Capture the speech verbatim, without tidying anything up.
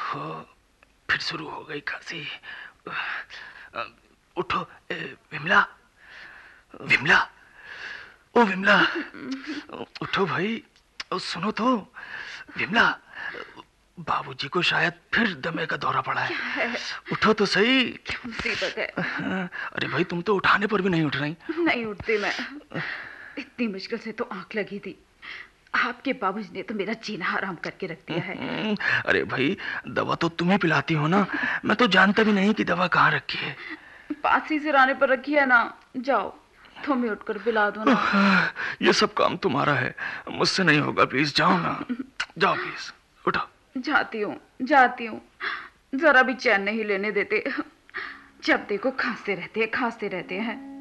ओहो, फिर शुरू हो गई खांसी। उठो विमला, विमला, ओ विमला, उठो भाई, सुनो तो विमला, बाबूजी को शायद फिर दमे का दौरा पड़ा है, है? उठो तो सही। क्या मुसीबत है? अरे भाई तुम तो उठाने पर भी नहीं उठ रही। नहीं उठती मैं, इतनी मुश्किल से तो आंख लगी थी। आपके बाबूजी ने तो मेरा जीना हराम करके रख दिया है। अरे भाई दवा तो तुम ही पिलाती हो ना, मैं तो जानता भी नहीं कि दवा कहाँ रखी है। पास ही सिराने पर रखी है ना, जाओ तुम ही उठकर पिला दो ना। ये सब काम तुम्हारा है, मुझसे नहीं होगा, प्लीज जाओ ना, जाओ प्लीज उठो। जाती हूँ जाती हूँ, जरा भी चैन नहीं लेने देते। जब देखो खांसते रहते हैं खांसते रहते हैं।